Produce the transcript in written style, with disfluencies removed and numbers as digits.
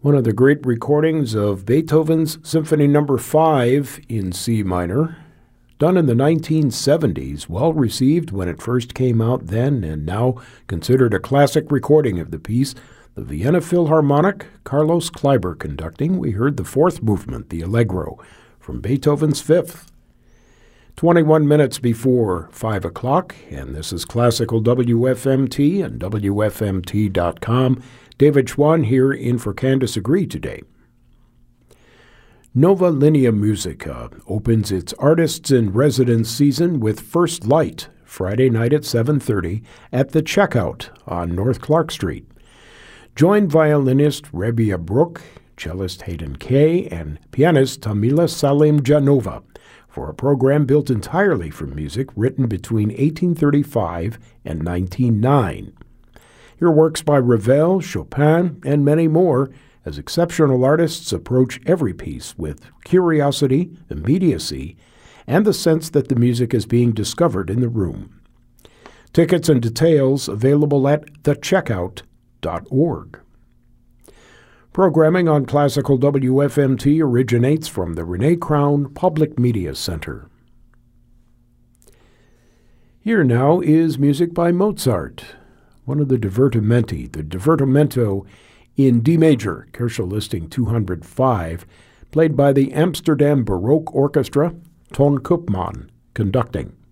One of the great recordings of Beethoven's Symphony No. 5 in C minor, done in the 1970s, well received when it first came out then, and now considered a classic recording of the piece. The Vienna Philharmonic, Carlos Kleiber conducting. We heard the fourth movement, the Allegro, from Beethoven's Fifth. 21 minutes before 5 o'clock, and this is Classical WFMT and WFMT.com. David Schwann here in for Candace Agree today. Nova Linea Musica opens its Artists in Residence season with First Light, Friday night at 7:30 at the Checkout on North Clark Street. Join violinist Rebia Brook, cellist Hayden Kay, and pianist Tamila Salim Janova for a program built entirely from music written between 1835 and 1909. Hear works by Ravel, Chopin, and many more as exceptional artists approach every piece with curiosity, immediacy, and the sense that the music is being discovered in the room. Tickets and details available at thecheckout.org. Programming on Classical WFMT originates from the Renee Crown Public Media Center. Here now is music by Mozart, one of the Divertimenti, the Divertimento in D major, Kerschel listing 205, played by the Amsterdam Baroque Orchestra, Ton Koopman conducting.